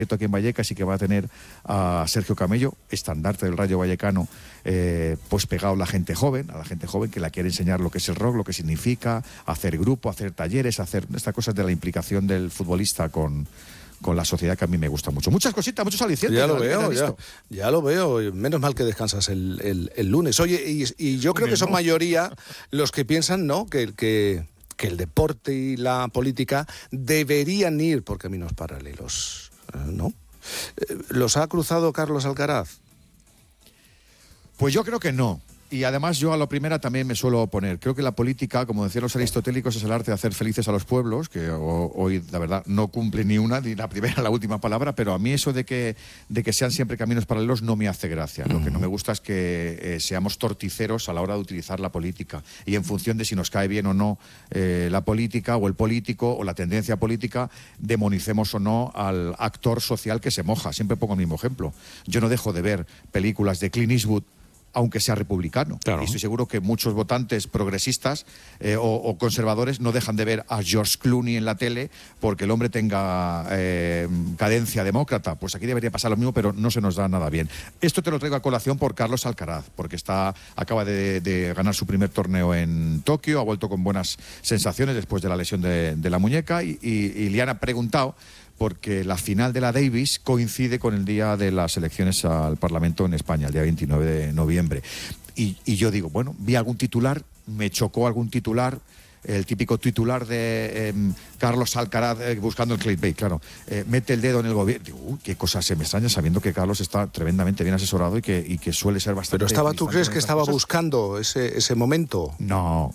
aquí en Vallecas y que va a tener a Sergio Camello, estandarte del Rayo Vallecano, pues pegado a la gente joven que la quiere enseñar lo que es el rock, lo que significa, hacer grupo, hacer talleres, hacer estas cosas de la implicación del futbolista con la sociedad, que a mí me gusta mucho. Muchas cositas, muchos alicientes. Ya lo veo, ya lo veo. Menos mal que descansas el lunes. Oye, y yo creo que son mayoría los que piensan, ¿no?, que el deporte y la política deberían ir por caminos paralelos, ¿no? ¿Los ha cruzado Carlos Alcaraz? Pues yo creo que no. Y además yo a la primera también me suelo oponer. Creo que la política, como decían los aristotélicos, es el arte de hacer felices a los pueblos, que hoy, la verdad, no cumple ni una, ni la primera, ni la última palabra, pero a mí eso de que sean siempre caminos paralelos no me hace gracia. Lo que no me gusta es que seamos torticeros a la hora de utilizar la política. Y en función de si nos cae bien o no la política, o el político, o la tendencia política, demonicemos o no al actor social que se moja. Siempre pongo el mismo ejemplo. Yo no dejo de ver películas de Clint Eastwood, aunque sea republicano. Claro. Y estoy seguro que muchos votantes progresistas o conservadores no dejan de ver a George Clooney en la tele porque el hombre tenga cadencia demócrata. Pues aquí debería pasar lo mismo, pero no se nos da nada bien. Esto te lo traigo a colación por Carlos Alcaraz, porque acaba de ganar su primer torneo en Tokio, ha vuelto con buenas sensaciones después de la lesión de la muñeca y le han preguntado porque la final de la Davis coincide con el día de las elecciones al Parlamento en España, el día 29 de noviembre. Y yo digo, bueno, vi algún titular, me chocó algún titular, el típico titular de Carlos Alcaraz buscando el clickbait, claro. Mete el dedo en el gobierno. Digo, qué cosa se me extraña sabiendo que Carlos está tremendamente bien asesorado y que suele ser bastante... Pero ¿tú crees que estaba buscando ese momento? No,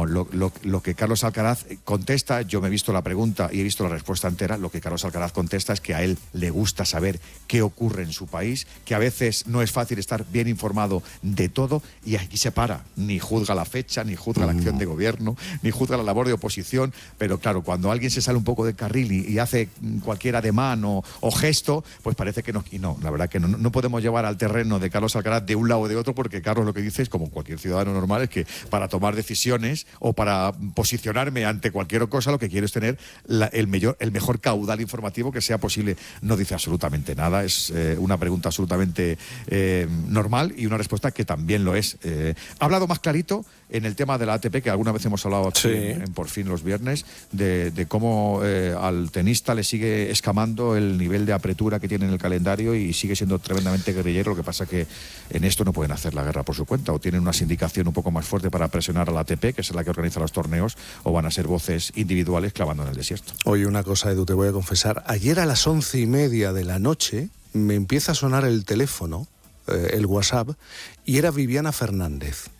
lo que Carlos Alcaraz contesta, yo me he visto la pregunta y he visto la respuesta entera, lo que Carlos Alcaraz contesta es que a él le gusta saber qué ocurre en su país, que a veces no es fácil estar bien informado de todo y aquí se para, ni juzga la fecha, ni juzga la acción de gobierno, ni juzga la labor de oposición, pero claro, cuando alguien se sale un poco del carril y hace cualquier ademán o gesto, pues parece que no. Y no, la verdad que no podemos llevar al terreno de Carlos Alcaraz de un lado o de otro, porque Carlos lo que dice es, como cualquier ciudadano normal, es que para tomar decisiones o para posicionarme ante cualquier cosa, lo que quiero es tener el mejor caudal informativo que sea posible. No dice absolutamente nada, es una pregunta absolutamente normal y una respuesta que también lo es. Ha hablado más clarito en el tema de la ATP, que alguna vez hemos hablado aquí en Por Fin los viernes, de cómo al tenista le sigue escamando el nivel de apretura que tiene en el calendario y sigue siendo tremendamente guerrillero. Lo que pasa que en esto no pueden hacer la guerra por su cuenta, o tienen una sindicación un poco más fuerte para presionar a la ATP, que es la que organiza los torneos, o van a ser voces individuales clavando en el desierto. Oye, una cosa, Edu, te voy a confesar. Ayer a las 11:30 de la noche me empieza a sonar el teléfono, el WhatsApp, y era Viviana Fernández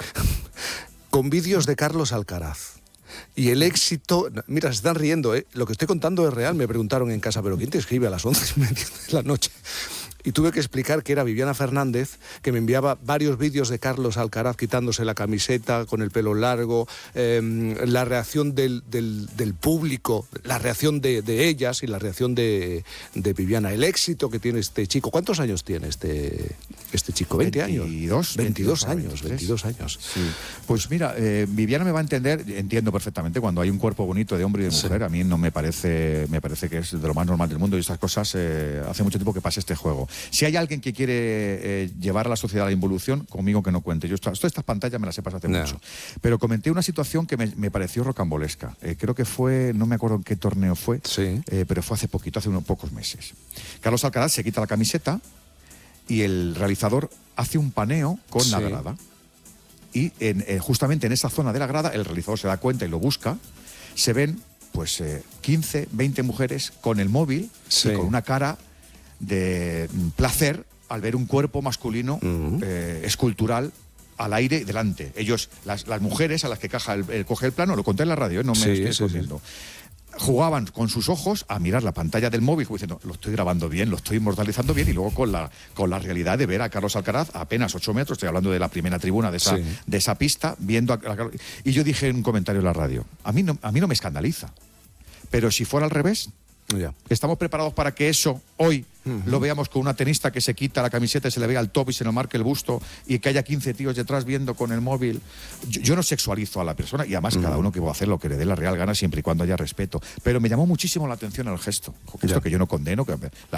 con vídeos de Carlos Alcaraz. Y el éxito... Mira, se están riendo, ¿eh? Lo que estoy contando es real. Me preguntaron en casa, ¿pero quién te escribe a las 11:30 de la noche? Y tuve que explicar que era Viviana Fernández, que me enviaba varios vídeos de Carlos Alcaraz quitándose la camiseta, con el pelo largo, la reacción del público, la reacción de ellas y la reacción de Viviana. El éxito que tiene este chico. ¿Cuántos años tiene este chico? ¿20 años? 22 años. Sí. Pues mira, Viviana me va a entender, entiendo perfectamente, cuando hay un cuerpo bonito de hombre y de mujer, a mí no me parece que es de lo más normal del mundo, y estas cosas hace mucho tiempo que pasa este juego. Si hay alguien que quiere llevar a la sociedad a la involución, conmigo que no cuente. Yo todas estas pantallas me las he pasado hace mucho. Pero comenté una situación que me pareció rocambolesca. Creo que fue, no me acuerdo en qué torneo fue, pero fue hace poquito, hace unos pocos meses. Carlos Alcaraz se quita la camiseta y el realizador hace un paneo con la grada. Y justamente en esa zona de la grada, el realizador se da cuenta y lo busca, se ven pues 15, 20 mujeres con el móvil y con una cara de placer al ver un cuerpo masculino escultural al aire delante. Ellos, las mujeres a las que coge el plano, lo conté en la radio, no me estoy escondiendo. Jugaban con sus ojos a mirar la pantalla del móvil, diciendo, lo estoy grabando bien, lo estoy inmortalizando bien, y luego con la realidad de ver a Carlos Alcaraz a apenas 8 metros, estoy hablando de la primera tribuna de esa pista, viendo a Carlos. Y yo dije en un comentario en la radio, a mí no me escandaliza, pero si fuera al revés, estamos preparados para que eso hoy lo veamos con una tenista que se quita la camiseta y se le vea el top y se le marque el busto y que haya 15 tíos detrás viendo con el móvil. Yo no sexualizo a la persona y además cada uno que va a hacer lo que le dé la real gana siempre y cuando haya respeto. Pero me llamó muchísimo la atención el gesto. Esto que yo no condeno, que